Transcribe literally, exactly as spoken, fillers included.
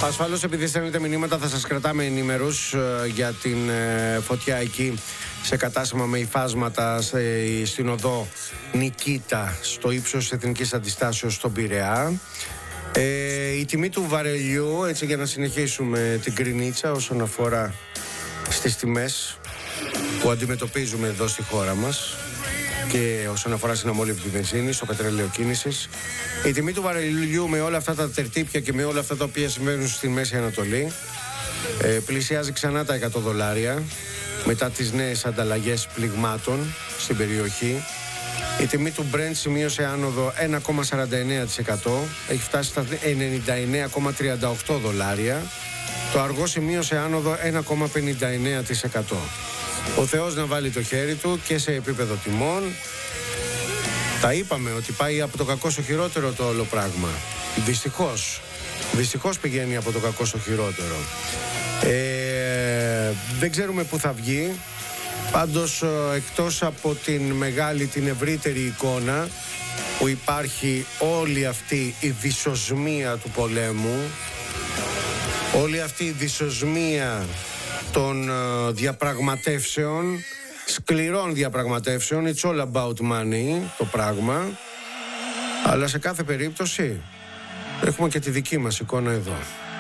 Ασφαλώς, επειδή στέλνετε μηνύματα, θα σας κρατάμε ενήμερους ε, για την ε, φωτιά εκεί σε κατάστημα με υφάσματα σε, στην οδό Νικήτα, στο ύψος Εθνικής Αντιστάσεως στον Πειραιά. Ε, η τιμή του βαρελιού, έτσι για να συνεχίσουμε την κρινίτσα όσον αφορά στις τιμές που αντιμετωπίζουμε εδώ στη χώρα μας και όσον αφορά στην αμόλυβδη βενζίνη, στο πετρέλαιο κίνησης. Η τιμή του βαρελιού με όλα αυτά τα τερτύπια και με όλα αυτά τα οποία συμβαίνουν στη Μέση Ανατολή ε, πλησιάζει ξανά τα εκατό δολάρια μετά τις νέες ανταλλαγές πληγμάτων στην περιοχή. Η τιμή του Brent σημείωσε άνοδο ένα κόμμα σαράντα εννέα τοις εκατό, έχει φτάσει στα ενενήντα εννέα κόμμα τριάντα οκτώ δολάρια. Το αργό σημείωσε άνοδο ένα κόμμα πενήντα εννέα τοις εκατό. Ο Θεός να βάλει το χέρι του και σε επίπεδο τιμών. Τα είπαμε ότι πάει από το κακό στο χειρότερο το όλο πράγμα. Δυστυχώς. Δυστυχώς πηγαίνει από το κακό στο χειρότερο. Ε, δεν ξέρουμε πού θα βγει. Πάντως, εκτός από την μεγάλη, την ευρύτερη εικόνα που υπάρχει όλη αυτή η δυσοσμία του πολέμου, όλη αυτή η δυσοσμία των uh, διαπραγματεύσεων, σκληρών διαπραγματεύσεων, it's all about money το πράγμα, αλλά σε κάθε περίπτωση έχουμε και τη δική μας εικόνα εδώ.